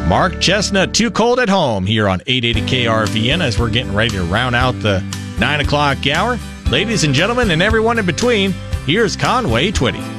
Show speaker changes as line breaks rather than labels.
Mark Chestnut, Too Cold at Home, here on 880 KRVN as we're getting ready to round out the 9 o'clock hour. Ladies and gentlemen, and everyone in between, here's Conway Twitty.